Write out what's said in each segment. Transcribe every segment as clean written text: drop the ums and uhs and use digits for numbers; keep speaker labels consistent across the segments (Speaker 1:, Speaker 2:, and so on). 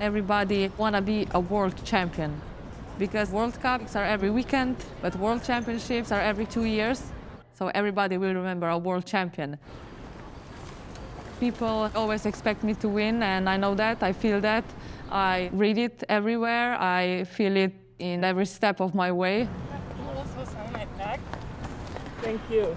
Speaker 1: Everybody want to be a world champion because World Cups are every weekend, but World Championships are every 2 years. So everybody will remember a world champion. People always expect me to win, and I know that, I feel that. I read it everywhere, I feel it in every step of my way.
Speaker 2: Thank you.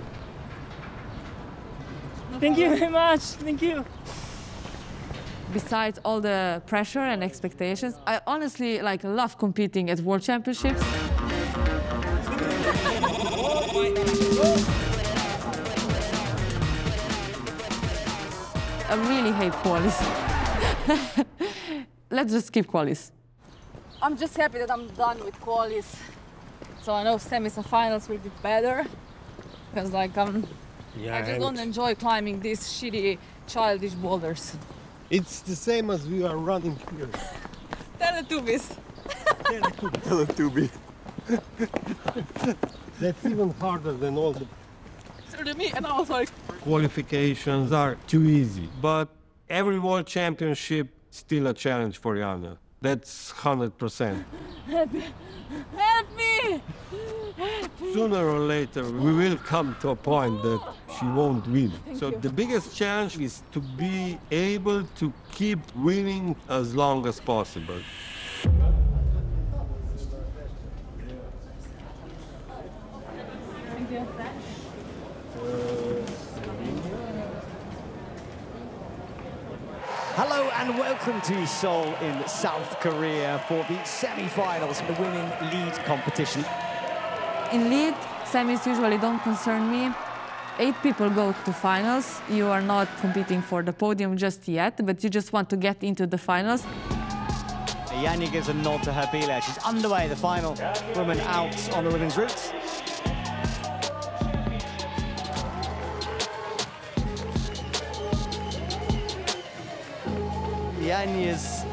Speaker 2: Thank you very much. Thank you.
Speaker 1: Besides all the pressure and expectations, I honestly love competing at World Championships. I really hate qualis. Let's just skip qualis.
Speaker 3: I'm just happy that I'm done with qualis. So I know semis and finals will be better. Because I just don't enjoy climbing these shitty, childish boulders.
Speaker 4: It's the same as we are running here.
Speaker 3: Teletubbies.
Speaker 4: Teletubby. That's even harder than all the
Speaker 3: And I was like,
Speaker 4: qualifications are too easy. But every world championship still a challenge for Jana. That's 100%.
Speaker 3: help me!
Speaker 4: Sooner or later, we will come to a point that she won't win. So the biggest challenge is to be able to keep winning as long as possible.
Speaker 3: Thank you.
Speaker 5: Hello and welcome to Seoul in South Korea for the semi-finals of the women lead competition.
Speaker 1: In lead, semis usually don't concern me. 8 people go to finals. You are not competing for the podium just yet, but you just want to get into the finals.
Speaker 5: Janja gives a nod to her Bila. She's underway, the final woman out on the women's route. Janja's